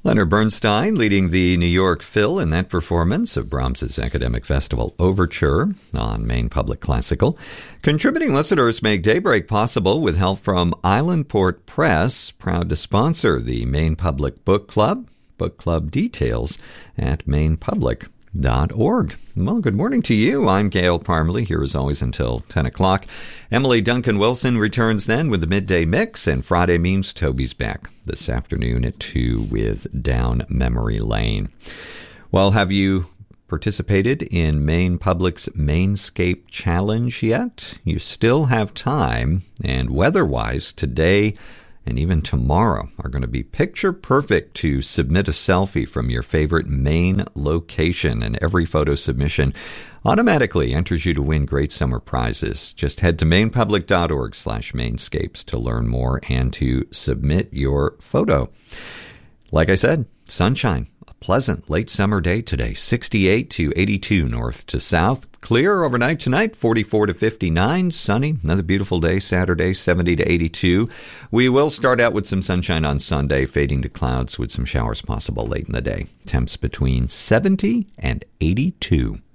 Leonard Bernstein leading the New York Phil in that performance of Brahms's Academic Festival Overture on Maine Public Classical. Contributing listeners make Daybreak possible with help from Islandport Press, proud to sponsor the Maine Public Book Club. Book club details at mainepublic.org. Well, good morning to you. I'm Gail Parmalee, here as always until 10 o'clock. Emily Duncan-Wilson returns then with the Midday Mix, and Friday means Toby's back this afternoon at 2 with Down Memory Lane. Well, have you participated in Maine Public's Mainscape Challenge yet? You still have time, and weather-wise, today and even tomorrow are going to be picture perfect to submit a selfie from your favorite Maine location, and every photo submission automatically enters you to win great summer prizes. Just head to mainepublic.org/mainscapes to learn more and to submit your photo. Like I said, sunshine. Pleasant late summer day today, 68 to 82 north to south. Clear overnight tonight, 44 to 59. Sunny, another beautiful day Saturday, 70 to 82. We will start out with some sunshine on Sunday, fading to clouds with some showers possible late in the day. Temps between 70 and 82.